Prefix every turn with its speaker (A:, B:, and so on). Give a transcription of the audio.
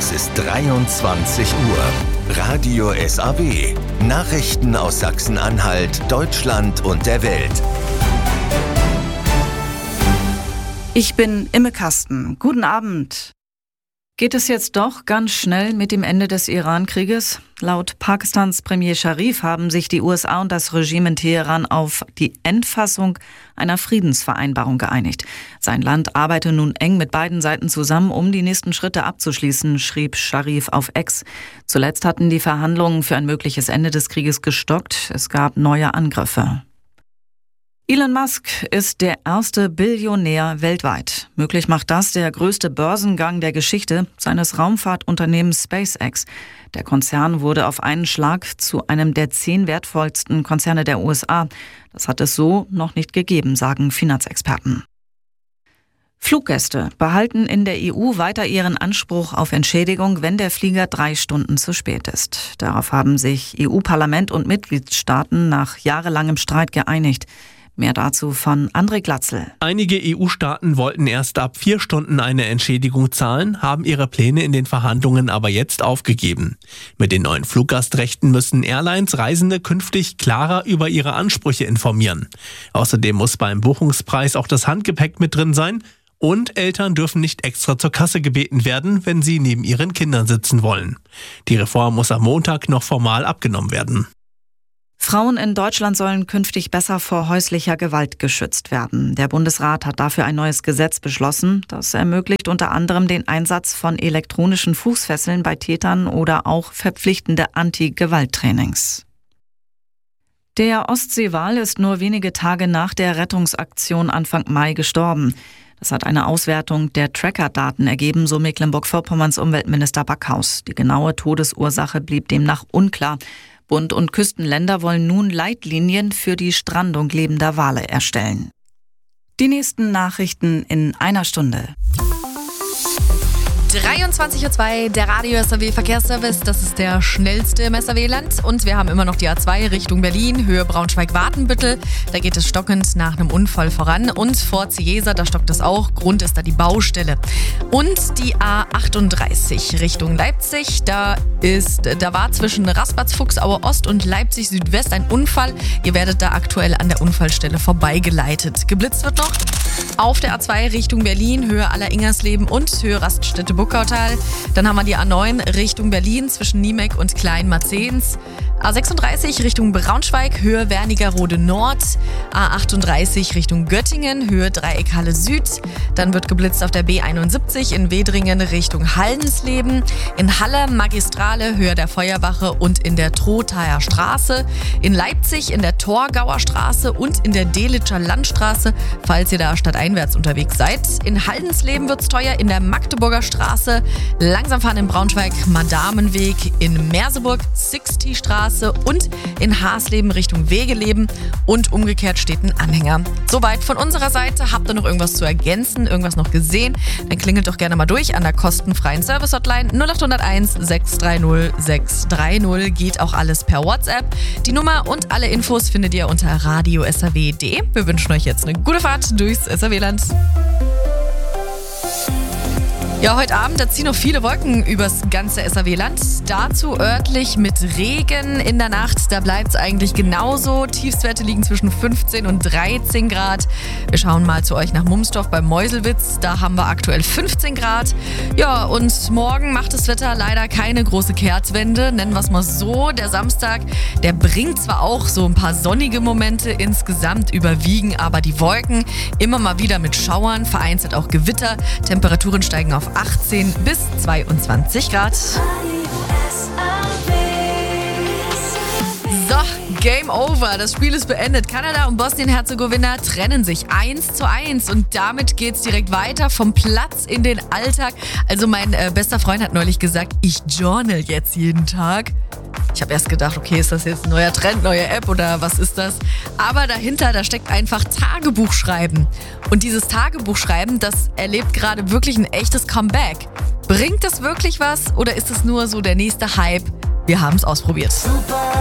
A: Es ist 23 Uhr. Radio SAW. Nachrichten aus Sachsen-Anhalt, Deutschland und der Welt.
B: Ich bin Imme Kasten. Guten Abend. Geht es jetzt doch ganz schnell mit dem Ende des Iran-Krieges? Laut Pakistans Premier Sharif haben sich die USA und das Regime in Teheran auf die Endfassung einer Friedensvereinbarung geeinigt. Sein Land arbeite nun eng mit beiden Seiten zusammen, um die nächsten Schritte abzuschließen, schrieb Sharif auf X. Zuletzt hatten die Verhandlungen für ein mögliches Ende des Krieges gestockt. Es gab neue Angriffe. Elon Musk ist der erste Billionär weltweit. Möglich macht das der größte Börsengang der Geschichte seines Raumfahrtunternehmens SpaceX. Der Konzern wurde auf einen Schlag zu einem der 10 wertvollsten Konzerne der USA. Das hat es so noch nicht gegeben, sagen Finanzexperten. Fluggäste behalten in der EU weiter ihren Anspruch auf Entschädigung, wenn der Flieger 3 Stunden zu spät ist. Darauf haben sich EU-Parlament und Mitgliedstaaten nach jahrelangem Streit geeinigt. Mehr dazu von André Glatzel.
C: Einige EU-Staaten wollten erst ab 4 Stunden eine Entschädigung zahlen, haben ihre Pläne in den Verhandlungen aber jetzt aufgegeben. Mit den neuen Fluggastrechten müssen Airlines Reisende künftig klarer über ihre Ansprüche informieren. Außerdem muss beim Buchungspreis auch das Handgepäck mit drin sein und Eltern dürfen nicht extra zur Kasse gebeten werden, wenn sie neben ihren Kindern sitzen wollen. Die Reform muss am Montag noch formal abgenommen werden.
B: Frauen in Deutschland sollen künftig besser vor häuslicher Gewalt geschützt werden. Der Bundesrat hat dafür ein neues Gesetz beschlossen. Das ermöglicht unter anderem den Einsatz von elektronischen Fußfesseln bei Tätern oder auch verpflichtende Anti-Gewalt-Trainings. Der Ostseewal ist nur wenige Tage nach der Rettungsaktion Anfang Mai gestorben. Das hat eine Auswertung der Tracker-Daten ergeben, so Mecklenburg-Vorpommerns Umweltminister Backhaus. Die genaue Todesursache blieb demnach unklar. Bund und Küstenländer wollen nun Leitlinien für die Strandung lebender Wale erstellen. Die nächsten Nachrichten in einer Stunde.
D: 23:02 Uhr, der Radio SAW Verkehrsservice, das ist der schnellste im SAW-Land und wir haben immer noch die A2 Richtung Berlin, Höhe Braunschweig-Watenbüttel, da geht es stockend nach einem Unfall voran und vor Ciesa, da stockt es auch, Grund ist da die Baustelle. Und die A38 Richtung Leipzig, da war zwischen Raspatz-Fuchsauer Ost und Leipzig Südwest ein Unfall, ihr werdet da aktuell an der Unfallstelle vorbeigeleitet. Geblitzt wird noch auf der A2 Richtung Berlin, Höhe Aller-Ingersleben und Höhe Raststätte-Buckautal. Dann haben wir die A9 Richtung Berlin zwischen Niemek und Kleinmarzens. A36 Richtung Braunschweig, Höhe Wernigerode Nord. A38 Richtung Göttingen, Höhe Dreieckhalle Süd. Dann wird geblitzt auf der B71 in Wedringen Richtung Haldensleben. In Halle Magistrale, Höhe der Feuerwache und in der Trothaer Straße. In Leipzig in der Torgauer Straße und in der Delitscher Landstraße, falls ihr da stadteinwärts unterwegs seid. In Haldensleben wird's teuer, in der Magdeburger Straße. Langsam fahren in Braunschweig Madamenweg, in Merseburg Sixty-Straße und in Hasleben Richtung Wegeleben und umgekehrt steht ein Anhänger. Soweit von unserer Seite. Habt ihr noch irgendwas zu ergänzen, irgendwas noch gesehen? Dann klingelt doch gerne mal durch an der kostenfreien Service-Hotline 0801 630 630. Geht auch alles per WhatsApp. Die Nummer und alle Infos findet ihr unter radiosaw.de. Wir wünschen euch jetzt eine gute Fahrt durchs SAW-Land. Ja, heute Abend, da ziehen noch viele Wolken übers ganze SAW-Land. Dazu örtlich mit Regen in der Nacht. Da bleibt es eigentlich genauso. Tiefstwerte liegen zwischen 15 und 13 Grad. Wir schauen mal zu euch nach Mumsdorf bei Meuselwitz. Da haben wir aktuell 15 Grad. Ja, und morgen macht das Wetter leider keine große Kehrtwende. Nennen wir es mal so. Der Samstag, der bringt zwar auch so ein paar sonnige Momente. Insgesamt überwiegen aber die Wolken. Immer mal wieder mit Schauern, vereinzelt auch Gewitter. Temperaturen steigen auf 18 bis 22 Grad. So, Game over. Das Spiel ist beendet. Kanada und Bosnien-Herzegowina trennen sich 1:1 und damit geht's direkt weiter vom Platz in den Alltag. Also mein bester Freund hat neulich gesagt, ich journal jetzt jeden Tag. Ich habe erst gedacht, okay, ist das jetzt ein neuer Trend, neue App oder was ist das? Aber dahinter, da steckt einfach Tagebuchschreiben. Und dieses Tagebuchschreiben, das erlebt gerade wirklich ein echtes Comeback. Bringt das wirklich was oder ist es nur so der nächste Hype? Wir haben es ausprobiert.